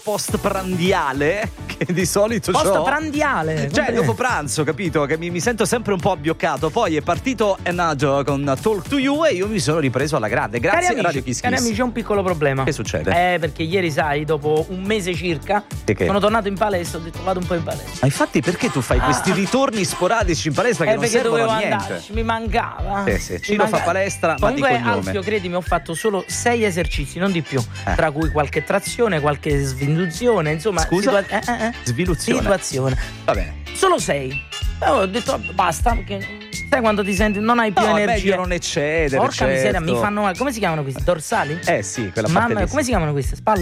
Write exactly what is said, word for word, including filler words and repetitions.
post-prandiale che di solito Post c'ho. prandiale. Cioè dopo pranzo, capito? Che mi, mi sento sempre un po' abbioccato. Poi è partito Enaggio con Talk to You e io mi sono ripreso alla grande. Grazie Cari amici, Radio Kiss Kiss. Cari amici, c'è un piccolo problema. Che succede? Eh, perché ieri, sai, dopo un mese circa, Che che? sono tornato in palestra, ho detto vado un po' in palestra. Ma infatti perché tu fai Ah. questi ritorni sporadici in palestra che Eh, non perché servono dovevo a niente? andarci, mi mancava. Sì, sì, Mi Cino fa mancava. palestra, ma di Comunque, cognome. Alfio, credimi, ho fatto solo sei esercizi, non di più. Eh. Tra cui qualche trazione, qualche svinduzione, insomma. Scusa? situa- eh, eh, eh. Sviluzione. Situazione. Va bene. Solo sei. Eh, ho detto basta, perché sai quando ti senti, non hai più No, è energia. meglio non eccedere. Porca miseria, certo. mi fanno male. Come si chiamano questi? Dorsali? Eh sì, quella Mamma parte mia, lì, come sì. si chiamano queste? Spalle?